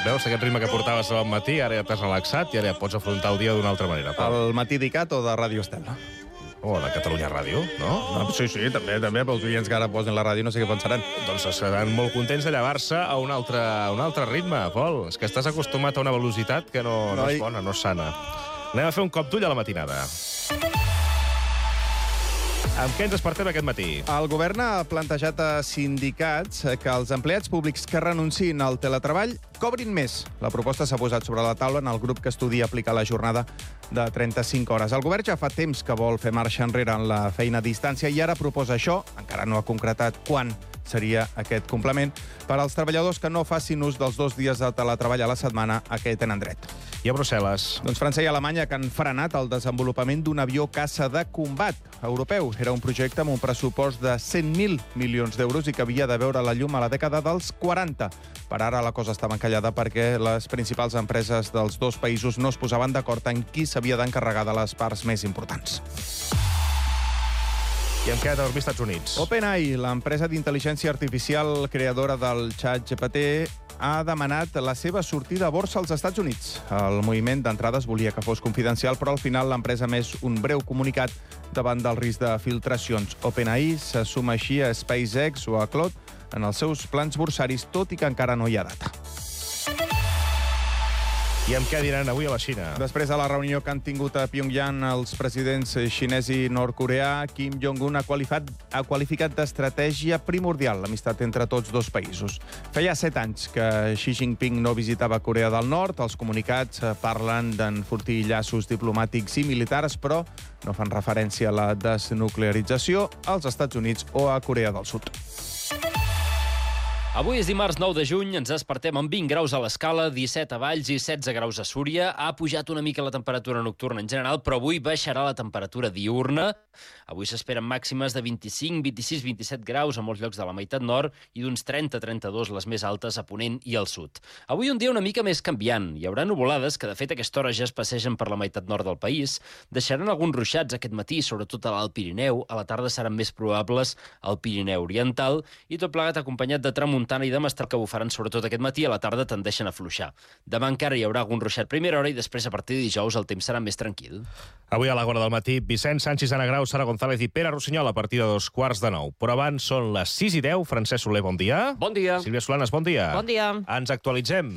Veus, aquest ritme que portaves al matí, ara ja t'has relaxat i ara ja pots afrontar el dia d'una altra manera. El matí d'ICAT o de Ràdio Estel·la? O de Catalunya Ràdio, no? Sí, també, pels oients que ara posen la ràdio no sé què pensaran. Doncs seran molt contents de llevar-se a un altre ritme, Pol. És que estàs acostumat a una velocitat que no és bona, no és sana. Anem a fer un cop d'ull a la matinada. Amb què ens despertem aquest matí? El govern ha plantejat a sindicats que els empleats públics que renunciïn al teletreball cobrin més. La proposta s'ha posat sobre la taula en el grup que estudia aplicar la jornada de 35 hores. El govern ja fa temps que vol fer marxa enrere en la feina a distància i ara proposa això, encara no ha concretat quan seria aquest complement, per als treballadors que no facin ús dels 2 dies de teletreball a la setmana a què tenen dret. I a Brussel·les? Doncs França i Alemanya que han frenat el desenvolupament d'un avió caça de combat europeu. Era un projecte amb un pressupost de 100.000 milions d'euros i que havia de veure la llum a la dècada dels 40. Per ara la cosa estava encallada perquè les principals empreses dels dos països no es posaven d'acord en qui s'havia d'encarregar de les parts més importants. I amb què ha de dormir als Estats Units? OpenAI, l'empresa d'intel·ligència artificial creadora del ChatGPT, ha demanat la seva sortida a borsa als Estats Units. El moviment d'entrades volia que fos confidencial, però al final l'empresa ha emès un breu comunicat davant del risc de filtracions. OpenAI se suma així a SpaceX o a Claude en els seus plans borsaris, tot i que encara no hi ha data. I amb què diran avui a la Xina? Després de la reunió que han tingut a Pyongyang els presidents xinès i nord-coreà, Kim Jong-un ha qualificat d'estratègia primordial l'amistat entre tots dos països. Feia 7 anys que Xi Jinping no visitava Corea del Nord. Els comunicats parlen d'enfortir llaços diplomàtics i militars, però no fan referència a la desnuclearització als Estats Units o a Corea del Sud. Avui és dimarts 9 de juny, ens despertem amb 20 graus a l'Escala, 17 a Valls i 16 graus a Súria. Ha pujat una mica la temperatura nocturna en general, però avui baixarà la temperatura diurna. Avui s'esperen màximes de 25, 26, 27 graus a molts llocs de la meitat nord i d'uns 30-32 les més altes a Ponent i al sud. Avui un dia una mica més canviant. Hi haurà nuvolades que de fet a aquesta hora ja es passegen per la meitat nord del país. Deixaran alguns ruixats aquest matí, sobretot a l'Alt Pirineu. A la tarda seran més probables al Pirineu Oriental i tot plegat acompanyat de tramuntana i de mestral que bufaran sobretot aquest matí. A la tarda tendeixen a fluixar. Demà encara hi haurà algun ruixat a primera hora i després a partir de dijous el temps serà més tranquil. Avui a la hora del matí, Vicent Sánchez, Ana Grau, Sara González i Pere Rossinyol a partir de 9:15. Però abans són les 6:10. Francesc Soler, bon dia. Bon dia. Sílvia Solanes, bon dia. Bon dia. Ens actualitzem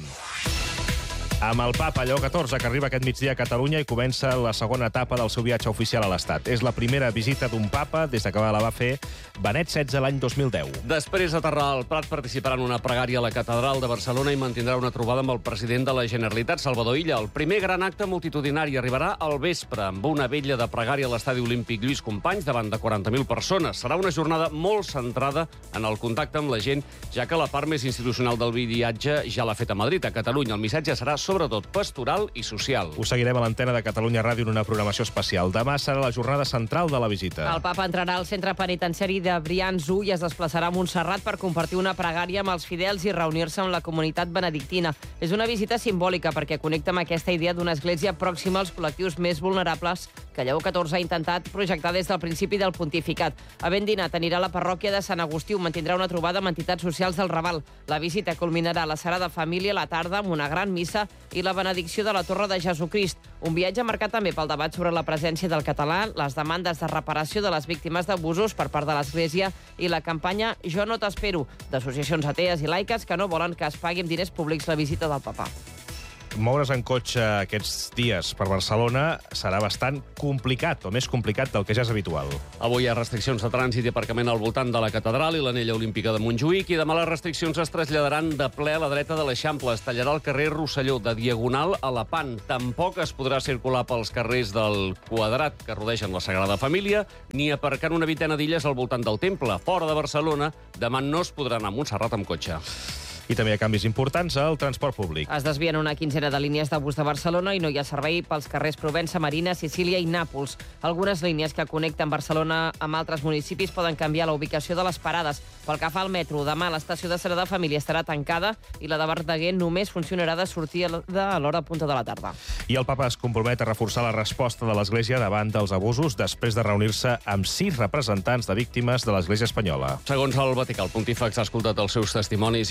amb el papa Lleó XIV, que arriba aquest migdia a Catalunya i comença la segona etapa del seu viatge oficial a l'Estat. És la primera visita d'un papa des que la va fer Benet XVI l'any 2010. Després d'aterrar al Prat, participarà en una pregària a la Catedral de Barcelona i mantindrà una trobada amb el president de la Generalitat, Salvador Illa. El primer gran acte multitudinari arribarà al vespre amb una vetlla de pregària a l'Estadi Olímpic Lluís Companys davant de 40.000 persones. Serà una jornada molt centrada en el contacte amb la gent, ja que la part més institucional del viatge ja l'ha fet a Madrid. A Catalunya el missatge serà sobretot pastoral i social. Ho seguirem a l'antena de Catalunya Ràdio en una programació especial. Demà serà la jornada central de la visita. El papa entrarà al centre penitenciari de Brians-1 i es desplaçarà a Montserrat per compartir una pregària amb els fidels i reunir-se amb la comunitat benedictina. És una visita simbòlica perquè connecta amb aquesta idea d'una església pròxima als col·lectius més vulnerables que Lleó XIV ha intentat projectar des del principi del pontificat. Havent dinat, anirà a la parròquia de Sant Agustí, on mantindrà una trobada amb entitats socials del Raval. La visita culminarà a la Sagrada Família a la tarda amb una gran missa i la benedicció de la Torre de Jesucrist. Un viatge marcat també pel debat sobre la presència del català, les demandes de reparació de les víctimes d'abusos per part de l'Església i la campanya Jo no t'espero, d'associacions atees i laiques que no volen que es pagui amb diners públics la visita del papa. Moure's en cotxe aquests dies per Barcelona serà bastant complicat, o més complicat del que ja és habitual. Avui hi ha restriccions de trànsit i aparcament al voltant de la Catedral i l'Anella Olímpica de Montjuïc, i demà les restriccions es traslladaran de ple a la dreta de l'Eixample. Es tallarà el carrer Rosselló de Diagonal a la Pan. Tampoc es podrà circular pels carrers del Quadrat que rodegen la Sagrada Família, ni aparcant una vintena d'illes al voltant del temple. Fora de Barcelona, demà no es podrà anar a Montserrat amb cotxe. I també hi ha canvis importants al transport públic. Es desvien una quinzena de línies de bus de Barcelona i no hi ha servei pels carrers Provença, Marina, Sicília i Nàpols. Algunes línies que connecten Barcelona amb altres municipis poden canviar la ubicació de les parades. Pel que fa al metro, demà l'estació de Sagrada Família estarà tancada i la de Verdaguer només funcionarà de sortida a l'hora punta de la tarda. I el papa es compromet a reforçar la resposta de l'Església davant dels abusos després de reunir-se amb 6 representants de víctimes de l'Església espanyola. Segons el Vaticà, el pontífex ha escoltat els seus testimonis i ha assumit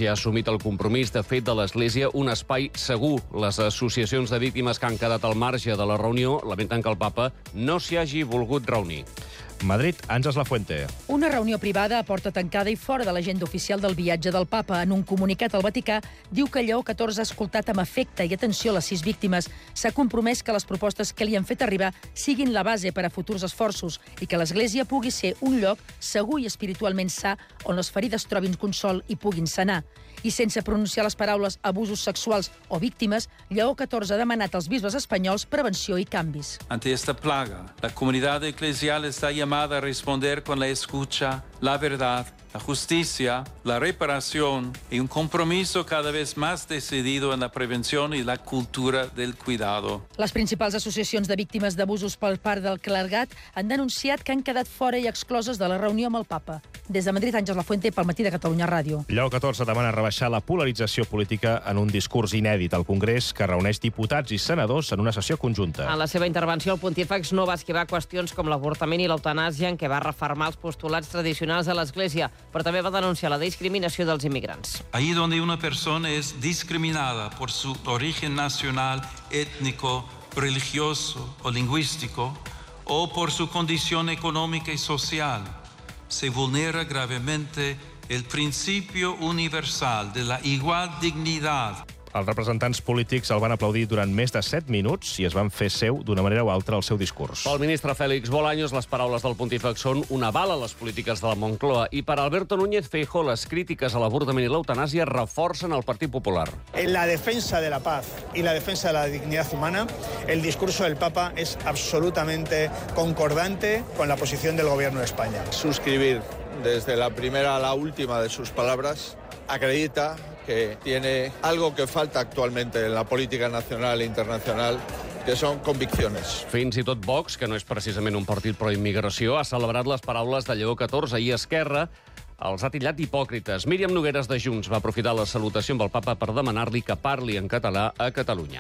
repetit el compromís de fer de l'Església un espai segur. Les associacions de víctimes que han quedat al marge de la reunió lamenten que el papa no s'hi hagi volgut reunir. Madrid, Àngels Lafuente. Una reunió privada a porta tancada i fora de l'agenda oficial del viatge del papa. En un comunicat al Vaticà, diu que Lleó XIV ha escoltat amb afecte i atenció les 6 víctimes. S'ha compromès que les propostes que li han fet arribar siguin la base per a futurs esforços i que l'Església pugui ser un lloc segur i espiritualment sa on les ferides trobin consol i puguin sanar. I sense pronunciar les paraules abusos sexuals o víctimes, Lleó XIV ha demanat als bisbes espanyols prevenció i canvis. Ante esta plaga, la comunidad eclesial está llamada a responder con la escucha, la verdad, la justicia, la reparación y un compromiso cada vez más decidido en la prevención y la cultura del cuidado. Les principals associacions de víctimes d'abusos per part del clergat han denunciat que han quedat fora i excloses de la reunió amb el papa. Des de Madrid, Àngels Lafuente, pel Matí de Catalunya Ràdio. Lleó XIV demana rebaixar la polarització política en un discurs inèdit al Congrés que reuneix diputats i senadors en una sessió conjunta. En la seva intervenció, el pontífex no va esquivar qüestions com l'avortament i l'eutanàsia, en què va refermar els postulats tradicionals de l'Església, però també va denunciar la discriminació dels immigrants. Ahí donde una persona es discriminada por su origen nacional, étnico, religioso o lingüístico, o por su condición económica y social, se vulnera gravemente el principio universal de la igual dignidad. Els representants polítics el van aplaudir durant més de 7 minuts i es van fer seu d'una manera o altra el seu discurs. Pel ministre Félix Bolaños, les paraules del pontífex són una bala a les polítiques de la Moncloa i per Alberto Núñez Feijóo, les crítiques a l'avortament i l'eutanàsia reforcen el Partit Popular. En la defensa de la paz y la defensa de la dignidad humana, el discurso del Papa es absolutamente concordante con la posición del Gobierno de España. Suscribir desde la primera a la última de sus palabras acredita que tiene algo que falta actualmente en la política nacional e internacional, que són conviccions. Fins i tot Vox, que no és precisament un partit pro-immigració, ha celebrat les paraules de Lleó XIV i Esquerra els ha titllat d'hipòcrites. Míriam Nogueres de Junts va aprofitar la salutació amb el papa per demanar-li que parli en català a Catalunya.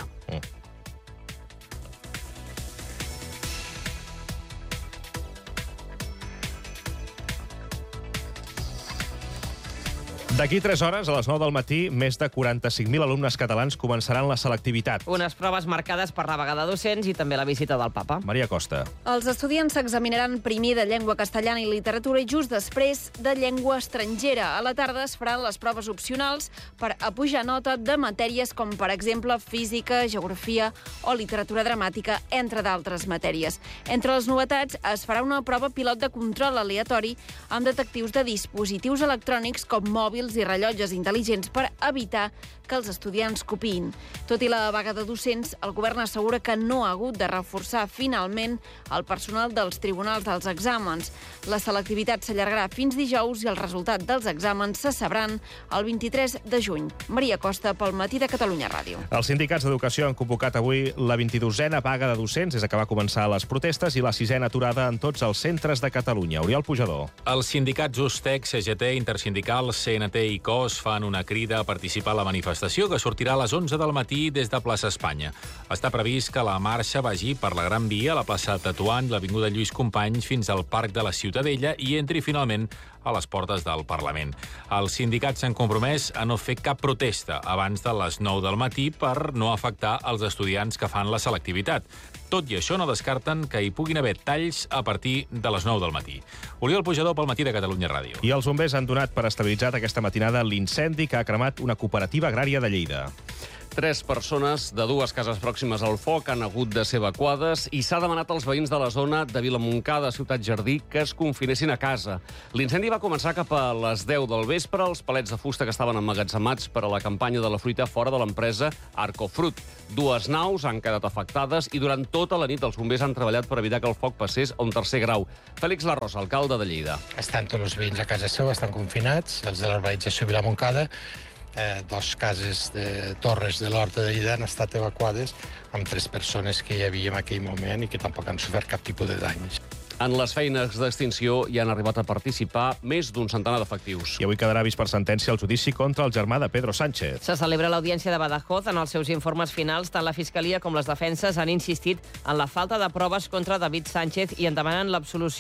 D'aquí 3 hores, a les 9 del matí, més de 45.000 alumnes catalans començaran la selectivitat. Unes proves marcades per la vaga de docents i també la visita del papa. Maria Costa. Els estudiants s'examinaran primer de llengua castellana i literatura i just després de llengua estrangera. A la tarda es faran les proves opcionals per apujar nota de matèries com, per exemple, física, geografia o literatura dramàtica, entre d'altres matèries. Entre les novetats es farà una prova pilot de control aleatori amb detectius de dispositius electrònics com mòbils i rellotges intel·ligents per evitar que els estudiants copiïn. Tot i la vaga de docents, el govern assegura que no ha hagut de reforçar finalment el personal dels tribunals dels exàmens. La selectivitat s'allargarà fins dijous i el resultat dels exàmens se sabran el 23 de juny. Maria Costa, pel Matí de Catalunya Ràdio. Els sindicats d'educació han convocat avui la 22a vaga de docents des que va començar les protestes i la 6a aturada en tots els centres de Catalunya. Oriol Pujador. Els sindicats USTEC, CGT, Intersindical, CNT i COS fan una crida a participar a la manifestació que sortirà a les 11 del matí des de plaça Espanya. Està previst que la marxa vagi per la Gran Via, la plaça Tetuan, l'avinguda Lluís Companys, fins al Parc de la Ciutadella i entri finalment a les portes del Parlament. Els sindicats s'han compromès a no fer cap protesta abans de les 9 del matí per no afectar els estudiants que fan la selectivitat. Tot i això, no descarten que hi puguin haver talls a partir de les 9 del matí. Oriol Pujador, pel Matí de Catalunya Ràdio. I els bombers han donat per estabilitzat aquesta matinada l'incendi que ha cremat una cooperativa agrària de Lleida. 3 persones de 2 cases pròximes al foc han hagut de ser evacuades i s'ha demanat als veïns de la zona de Vilamontcada, Ciutat Jardí, que es confinessin a casa. L'incendi va començar cap a les 10 del vespre. Els palets de fusta que estaven emmagatzemats per a la campanya de la fruita fora de l'empresa Arcofrut. 2 naus han quedat afectades i durant tota la nit els bombers han treballat per evitar que el foc passés a un 3è grau. Fèlix Larrosa, alcalde de Lleida. Estan tots els veïns a casa seva, estan confinats, els de l'urbanització Vilamontcada. 2 cases de torres de l'Horta de Lleida han estat evacuades amb 3 persones que hi havia en aquell moment i que tampoc han sofert cap tipus de danys. En les feines d'extinció hi han arribat a participar més d'un centenar d'efectius. I avui quedarà vist per sentència el judici contra el germà de Pedro Sánchez. Se celebra l'audiència de Badajoz. En els seus informes finals, tant la Fiscalia com les defenses han insistit en la falta de proves contra David Sánchez i en demanen l'absolució.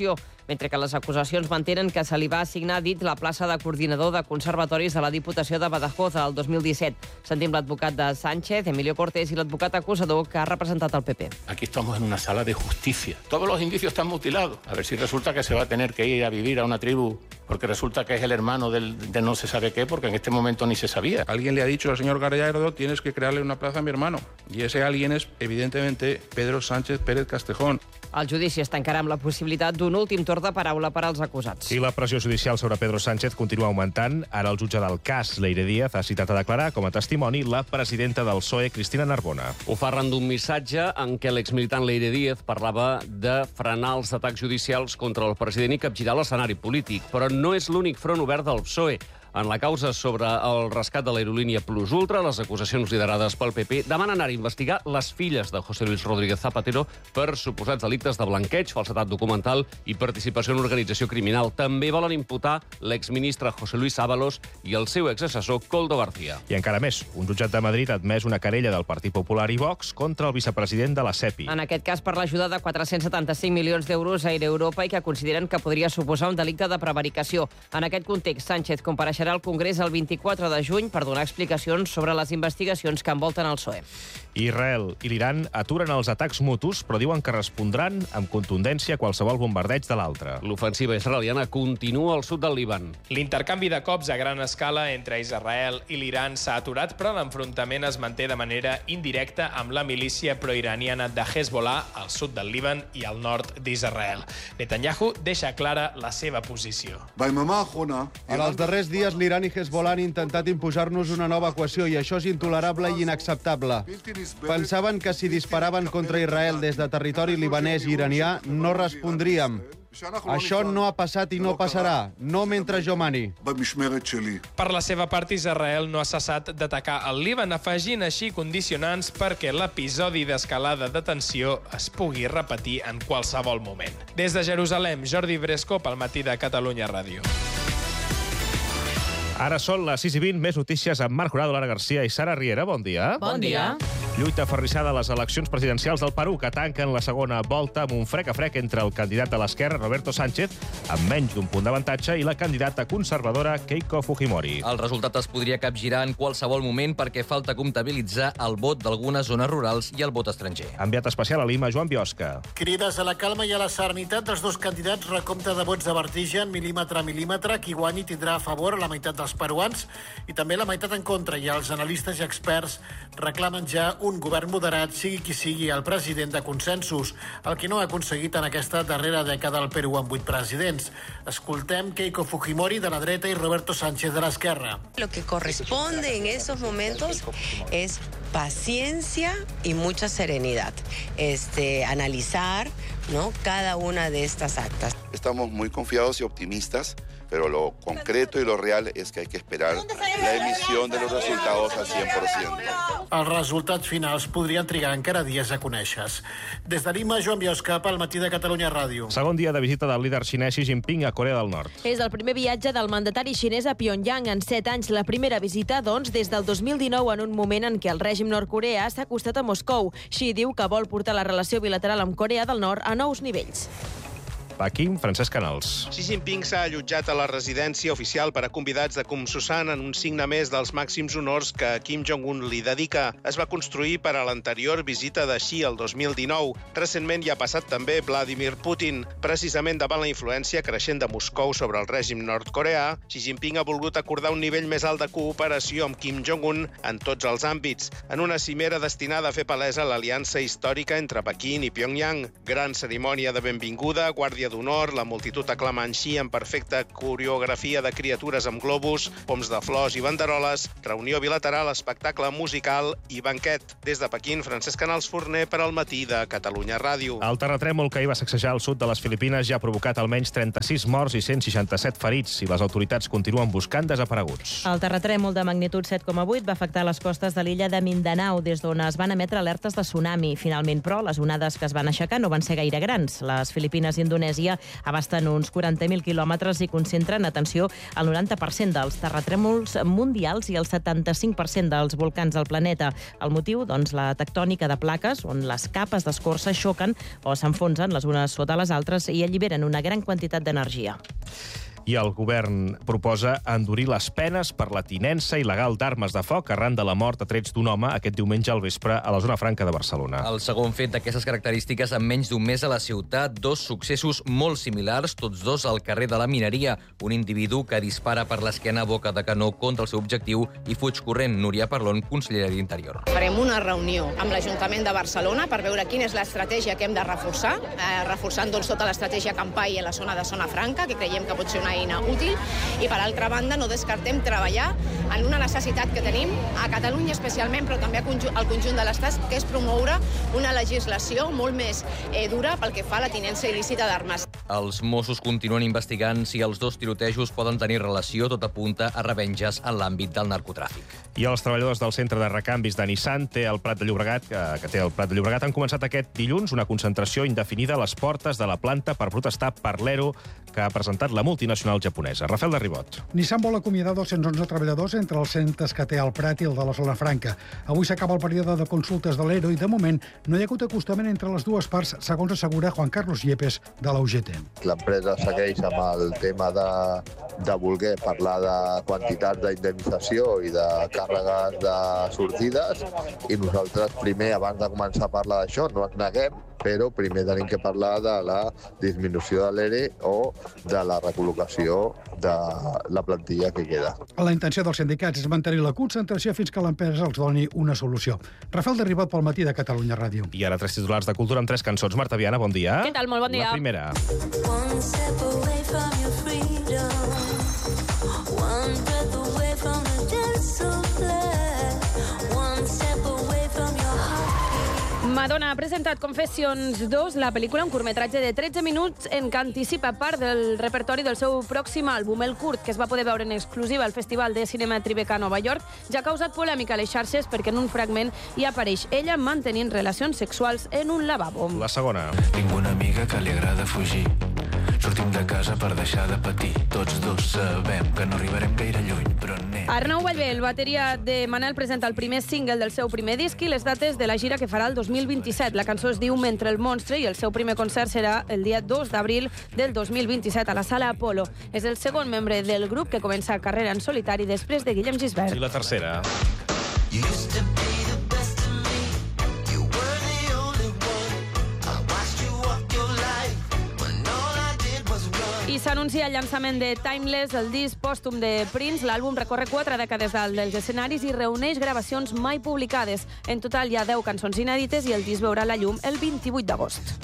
mentre que les acusacions mantenen que se li va assignar, dit, la plaça de coordinador de conservatoris de la Diputació de Badajoz el 2017. Sentim l'advocat de Sánchez, Emilio Cortés, i l'advocat acusador que ha representat el PP. Aquí estamos en una sala de justicia. Todos los indicios están mutilados. A ver si resulta que se va a tener que ir a vivir a una tribu porque resulta que es el hermano de no se sabe qué, porque en este momento ni se sabía. Alguien le ha dicho al señor Gallardo, tienes que crearle una plaza a mi hermano. Y ese alguien es, evidentemente, Pedro Sánchez Pérez Castejón. El judici es tancarà amb la possibilitat d'un últim torn de paraula per als acusats. I la pressió judicial sobre Pedro Sánchez continua augmentant. Ara el jutge del cas, Leire Díaz, ha citat a declarar com a testimoni la presidenta del PSOE, Cristina Narbona. Ho fa arran d'un missatge en què l'exmilitant Leire Díaz parlava de frenar els atacs judicials contra el president i capgirar l'escenari polític. Però no és l'únic front obert del PSOE. En la causa sobre el rescat de l'aerolínia Plus Ultra, les acusacions liderades pel PP demanen anar a investigar les filles de José Luis Rodríguez Zapatero per suposats delictes de blanqueig, falsedat documental i participació en organització criminal. També volen imputar l'exministre José Luis Ábalos i el seu exassessor Koldo García. I encara més, un jutjat de Madrid ha admès una querella del Partit Popular i Vox contra el vicepresident de la SEPI. En aquest cas, per l'ajuda de 475 milions d'euros a Air Europa i que consideren que podria suposar un delicte de prevaricació. En aquest context, Sánchez compareixerà al Congrés el 24 de juny per donar explicacions sobre les investigacions que envolten el PSOE. Israel i l'Iran aturen els atacs mutus, però diuen que respondran amb contundència a qualsevol bombardeig de l'altre. L'ofensiva israeliana continua al sud del Líban. L'intercanvi de cops a gran escala entre Israel i l'Iran s'ha aturat, però l'enfrontament es manté de manera indirecta amb la milícia proiraniana de Hezbollah al sud del Líban i al nord d'Israel. Netanyahu deixa clara la seva posició. En els darrers dies, l'Iran i Hezbollah han intentat imposar-nos una nova equació i això és intolerable i inacceptable. Pensaven que si disparaven contra Israel des de territori libanès i iranià no respondríem. Això no ha passat i no passarà, no mentre jo mani. Per la seva part, Israel no ha cessat d'atacar el Líban, afegint així condicionants perquè l'episodi d'escalada de tensió es pugui repetir en qualsevol moment. Des de Jerusalem, Jordi Bresco, pel Matí de Catalunya Ràdio. Ara són les 6:20, més notícies amb Marc Jurado, Lara Garcia i Sara Riera. Bon dia. Bon dia. Lluita ferrissada a les eleccions presidencials del Perú, que tanquen la segona volta amb un frec a frec entre el candidat de l'esquerra, Roberto Sánchez, amb menys d'un punt d'avantatge, i la candidata conservadora, Keiko Fujimori. El resultat es podria capgirar en qualsevol moment perquè falta comptabilitzar el vot d'algunes zones rurals i el vot estranger. Enviat especial a Lima, Joan Biosca. Crides a la calma i a la serenitat dels dos candidats, recompte de vots de vertigen, mil·límetre a mil·límetre. Qui guanyi tindrà a favor la meitat dels peruans i també la meitat en contra, i els analistes i experts reclamen ja un govern moderat, sigui qui sigui el president de consensos, el que no ha aconseguit en aquesta darrera dècada al Perú amb 8 presidents. Escoltem Keiko Fujimori de la dreta y Roberto Sánchez de la esquerra. Lo que corresponde en esos momentos es paciencia y mucha serenidad. Analizar, ¿no?, cada una de estas actas. Estamos muy confiados y optimistas, pero lo concreto y lo real es que hay que esperar la emisión de los resultados al 100%. Els resultats finals podrien trigar encara dies a conèixer-se. Des de Lima, Joan Biosca, pel Matí de Catalunya Ràdio. Segon dia de visita del líder xinès Xi Jinping a Corea del Nord. És el primer viatge del mandatari xinès a Pyongyang en 7 anys. La primera visita, doncs, des del 2019, en un moment en què el règim nord-coreà s'ha acostat a Moscou. Xi diu que vol portar la relació bilateral amb Corea del Nord a nous nivells. Pequín, Francesc Canals. Xi Jinping s'ha allotjat a la residència oficial per a convidats de Kumsusan en un signe més dels màxims honors que Kim Jong-un li dedica. Es va construir per a l'anterior visita de Xi el 2019. Recentment hi ha passat també Vladimir Putin. Precisament davant la influència creixent de Moscou sobre el règim nord-coreà, Xi Jinping ha volgut acordar un nivell més alt de cooperació amb Kim Jong-un en tots els àmbits, en una cimera destinada a fer palesa l'aliança històrica entre Pequín i Pyongyang. Gran cerimònia de benvinguda, guàrdia d'honor, la multitud aclamant Xi en perfecta coreografia de criatures amb globus, poms de flors i banderoles, reunió bilateral, espectacle musical i banquet. Des de Pequín, Francesc Canals Forner per al Matí de Catalunya Ràdio. El terratrèmol que ahir va sacsejar al sud de les Filipines ja ha provocat almenys 36 morts i 167 ferits, i les autoritats continuen buscant desapareguts. El terratrèmol de magnitud 7,8 va afectar les costes de l'illa de Mindanao, des d'on es van emetre alertes de tsunami. Finalment, però, les onades que es van aixecar no van ser gaire grans. Les Filipines i Indonèsia geodesia abasten uns 40.000 quilòmetres i concentren, atenció, el 90% dels terratrèmols mundials i el 75% dels volcans del planeta. El motiu, doncs, la tectònica de plaques, on les capes d'escorça xoquen o s'enfonsen les unes sota les altres i alliberen una gran quantitat d'energia. I el govern proposa endurir les penes per la tinença il·legal d'armes de foc arran de la mort a trets d'un home aquest diumenge al vespre a la zona franca de Barcelona. El segon fet d'aquestes característiques en menys d'un mes a la ciutat, dos successos molt similars, tots dos al carrer de la Mineria. Un individu que dispara per l'esquena a boca de canó contra el seu objectiu i fuig corrent. Núria Parlon, consellera d'Interior. Farem una reunió amb l'Ajuntament de Barcelona per veure quina és l'estratègia que hem de reforçar, reforçant doncs, tota l'estratègia Campai en la zona de Zona Franca, que creiem que pot ser una eina útil, i per altra banda no descartem treballar en una necessitat que tenim a Catalunya especialment, però també al conjunt de l'Estat, que és promoure una legislació molt més dura pel que fa a la tinença il·lícita d'armes. Els Mossos continuen investigant si els dos tirotejos poden tenir relació, tot apunta a revenges en l'àmbit del narcotràfic. I els treballadors del centre de recanvis de Nissan que té el Prat de Llobregat han començat aquest dilluns una concentració indefinida a les portes de la planta per protestar per l'ERO que ha presentat la multinacional japonesa. Rafael de Ribot. Nissan vol acomiadar 211 treballadors entre els centres que té el Prat i el de la Zona Franca. Avui s'acaba el període de consultes de l'ERO i, de moment, no hi ha hagut acostament entre les dues parts, segons assegura Juan Carlos Yepes, de la UGT. L'empresa segueix amb el tema de voler parlar de quantitats d'indemnització i de càrregues de sortides, i nosaltres primer, abans de començar a parlar d'això, no ens neguem, però primer tenim que parlar de la disminució de l'ERE o de la recol·locació de la plantilla que queda. La intenció dels sindicats és mantenir la concentració fins que l'empresa els doni una solució. Rafael de Ribot pel matí de Catalunya Ràdio. I ara 3 titulars de cultura amb 3 cançons. Marta Viana, bon dia. Què tal? Molt bon dia. La primera. One step away from your freedom, one breath away from the dance of blood, one step away from your heart. Madonna ha presentat Confessions 2, la pel·lícula, un curtmetratge de 13 minuts en què anticipa part del repertori del seu pròxim àlbum. El curt, que es va poder veure en exclusiva al Festival de Cinema Tribeca a Nova York, ja ha causat polèmica a les xarxes perquè en un fragment hi apareix ella mantenint relacions sexuals en un lavabo. La segona. Tinc una amiga que li agrada fugir. Sortim de casa per deixar de patir. Tots dos sabem que no arribarem gaire lluny, però anem. Arnau Ballbé, el bateria de Manel, presenta el primer single del seu primer disc i les dates de la gira que farà el 2027. La cançó es diu Mentre el monstre i el seu primer concert serà el dia 2 d'abril del 2027 a la Sala Apolo. És el segon membre del grup que comença carrera en solitari després de Guillem Gisbert. I la tercera. I s'anuncia el llançament de Timeless, el disc pòstum de Prince. L'àlbum recorre 4 dècades dels escenaris i reuneix gravacions mai publicades. En total hi ha 10 cançons inèdites i el disc veurà la llum el 28 d'agost.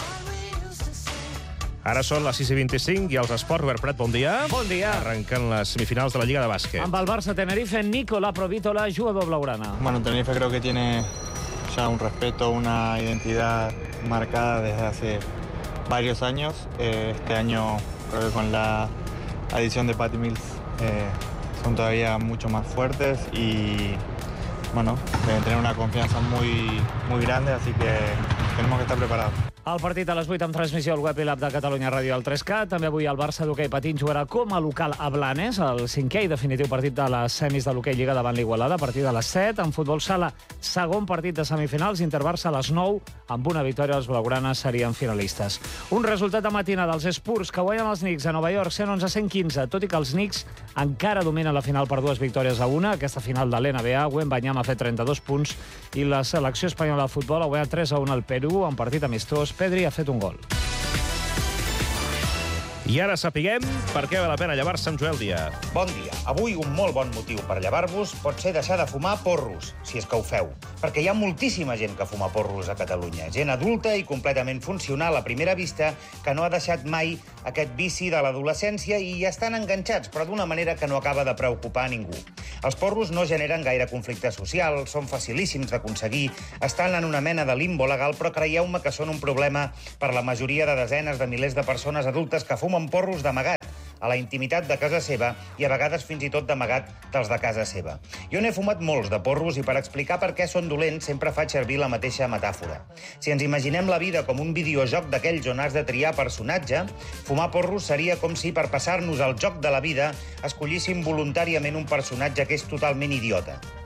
Ara són les 6:25 i els esports. Robert Prat, bon dia. Bon dia. Arrenquen les semifinals de la Lliga de Bàsquet. Amb el Barça-Tenerife, Nicola Provítola, jugador blaugrana. Bueno, Tenerife creo que tiene ya un respeto, una identidad marcada desde hace varios años. Este año creo que con la adición de Patty Mills son todavía mucho más fuertes y bueno, deben tener una confianza muy grande, así que tenemos que estar preparados. El partit a les 8 amb transmissió al web i l'app de Catalunya Ràdio al 3K. També avui el Barça d'hoquei patins jugarà com a local a Blanes, el 5è i definitiu partit de les semis de l'hoquei Lliga davant l'Igualada, a partir de les 7. En futbol sala, segon partit de semifinals, Inter-Barça a les 9. Amb una victòria, els blaugranes serien finalistes. Un resultat de matina dels Spurs que guanyen els Knicks a Nova York, 111-115, tot i que els Knicks encara dominen la final per 2 victòries a 1. Aquesta final de l'NBA, Wembanyama ha fet 32 punts i la selecció espanyola de futbol ha guanyat 3-1 al Perú en partit amistós. Pedri ha fet un gol. I ara sapiguem per què val la pena llevar-se amb Joel Díaz. Bon dia. Avui un molt bon motiu per llevar-vos pot ser deixar de fumar porros, si és que ho feu. Perquè hi ha moltíssima gent que fuma porros a Catalunya. Gent adulta i completament funcional a primera vista que no ha deixat mai aquest vici de l'adolescència i hi estan enganxats, però d'una manera que no acaba de preocupar a ningú. Els porros no generen gaire conflicte social, són facilíssims d'aconseguir, estan en una mena de limbo legal, però creieu-me que són un problema per la majoria de desenes de milers de persones adultes que fumen porros d'amagat. a la intimitat de casa seva i a vegades fins i tot d'amagat dels de casa seva. Jo n'he fumat molts de porros i per explicar per què són dolents sempre faig servir la mateixa metàfora. Si ens imaginem la vida com un videojoc d'aquells on has de triar personatge, fumar porros seria com si per passar-nos al joc de la vida escollíssim voluntàriament un personatge que és totalment idiota.